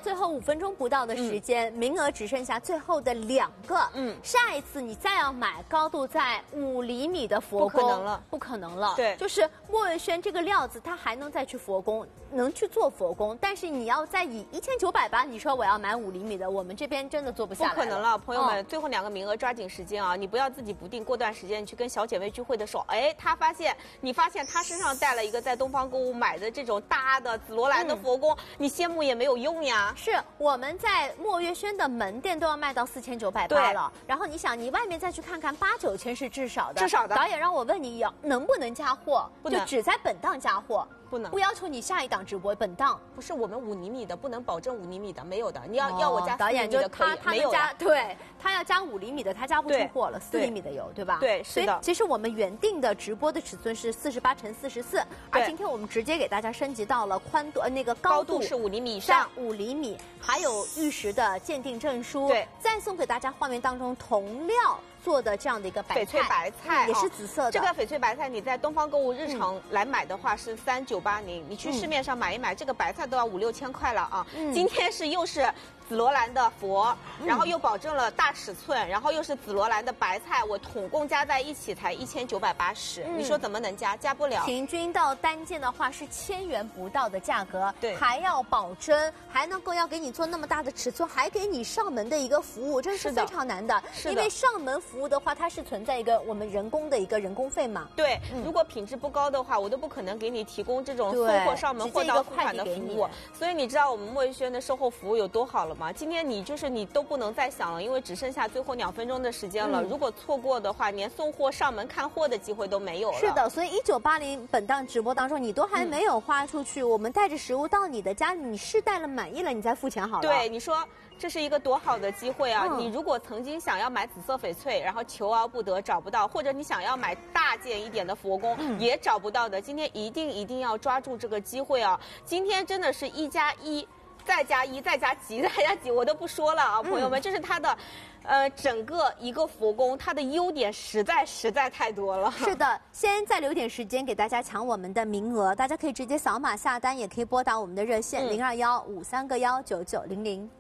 最后5分钟不到的时间，名额只剩下最后的2个。下一次你再要买高度在5厘米的佛宫， 不可能了， 不可能了。 对， 就是莫文轩这个料子，它还能再去佛宫，能去做佛宫，但是你要再以1980，你说我要买5厘米的，我们这边真的做不下来。 不可能了，朋友们，最后2个名额抓紧时间啊！你不要自己不定，过段时间你去跟小姐妹聚会的时候，哎，你发现他身上带了一个在东方购物买的这种大的紫罗兰的佛宫，你羡慕也没有用呀。 是我们在莫月轩的门店都要卖到4980了，然后你想，你外面再去看看8、9千是至少的。 至少的。 导演让我问你能不能加货？ 不能， 就只在本档加货。 不能， 不要求你下一档直播本档。 不是我们5厘米的，不能保证5厘米的，没有的。你要我加 4厘米的可以，没有加，对，他要加5厘米的，他加不出货了，4厘米的有，对吧？ 对，是的。 所以其实我们原定的直播的尺寸是48×44，而今天我们直接给大家升级到了宽度，那个高度是5厘米以上 ，5厘米，还有玉石的鉴定证书， 对， 再送给大家画面当中同料做的这样的一个翡翠白菜， 也是紫色的。 这个翡翠白菜你在东方购物日常来买的话是3980，你去市面上买一买，这个白菜都要5、6千块了啊。今天又是紫罗兰的佛，然后又保证了大尺寸，然后又是紫罗兰的白菜，我统共加在一起才1980，你说怎么能加？加不了。 平均到单件的话是1000元不到的价格， 对， 还要保真，还能够要给你做那么大的尺寸，还给你上门的一个服务，这是非常难的。因为上门服务的话，它是存在一个我们人工的一个人工费嘛。 对，如果品质不高的话，我都不可能给你提供这种送货上门货到付款的服务。所以你知道我们莫玉轩的售后服务有多好了吗？今天你都不能再想了，因为只剩下最后2分钟的时间了。如果错过的话，连送货上门看货的机会都没有了。 是的，所以1980本档直播当中，你都还没有花出去，我们带着实物到你的家里，你试戴了满意了，你再付钱好了。 对，你说这是一个多好的机会啊！你如果曾经想要买紫色翡翠，然后求而不得找不到，或者你想要买大件一点的佛宫，也找不到的，今天一定要抓住这个机会啊！今天真的是1+1。再加1，再加几，再加几，我都不说了啊，朋友们，这是它的，整个一个佛宫，它的优点实在太多了。 是的，先再留点时间给大家抢我们的名额，大家可以直接扫码下单，也可以拨打我们的热线0215319900。